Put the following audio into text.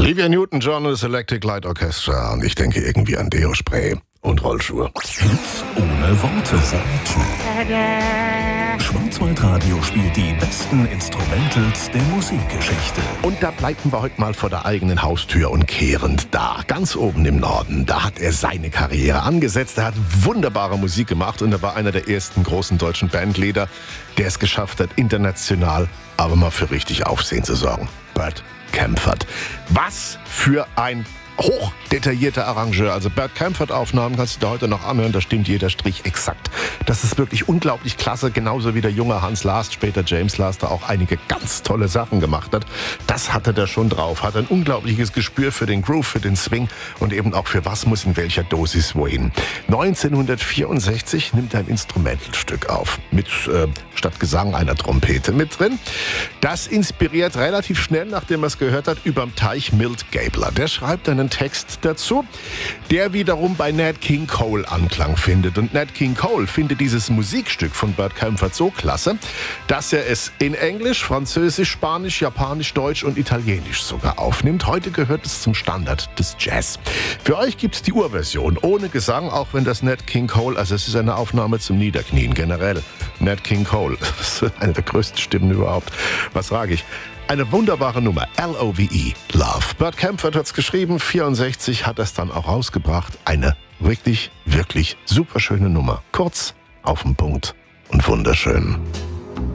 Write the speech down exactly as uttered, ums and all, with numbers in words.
Olivia Newton-John und das Electric Light Orchestra. Und ich denke irgendwie an Deo-Spray und Rollschuhe. Hits ohne Worte. Schwarzwaldradio spielt die besten Instrumentals der Musikgeschichte. Und da bleiben wir heute mal vor der eigenen Haustür und kehrend da, ganz oben im Norden. Da hat er seine Karriere angesetzt. Er hat wunderbare Musik gemacht und er war einer der ersten großen deutschen Bandleader, der es geschafft hat, international aber mal für richtig Aufsehen zu sorgen. Bert Kaempfert. Was für ein hochdetaillierter Arrangeur. Also Bert Kaempfert-Aufnahmen kannst du dir heute noch anhören, da stimmt jeder Strich exakt. Das ist wirklich unglaublich klasse, genauso wie der junge Hans Last, später James Last, da auch einige ganz tolle Sachen gemacht hat. Das hatte der schon drauf, hat ein unglaubliches Gespür für den Groove, für den Swing und eben auch für was muss in welcher Dosis wohin. neunzehnhundertvierundsechzig nimmt er ein Instrumentalstück auf, mit äh, statt Gesang einer Trompete mit drin. Das inspiriert relativ schnell, nachdem er es gehört hat, überm Teich Milt Gabler. Der schreibt einen Text dazu, der wiederum bei Nat King Cole Anklang findet. Und Nat King Cole findet dieses Musikstück von Bert Kaempfert so klasse, dass er es in Englisch, Französisch, Spanisch, Japanisch, Deutsch und Italienisch sogar aufnimmt. Heute gehört es zum Standard des Jazz. Für euch gibt es die Urversion ohne Gesang, auch wenn das Nat King Cole, also es ist eine Aufnahme zum Niederknien generell. Nat King Cole, das ist eine der größten Stimmen überhaupt. Was sage ich? Eine wunderbare Nummer, L O V E, Love. Bert Kaempfert hat's geschrieben, vierundsechzig hat es dann auch rausgebracht. Eine wirklich, wirklich super schöne Nummer. Kurz, auf den Punkt und wunderschön.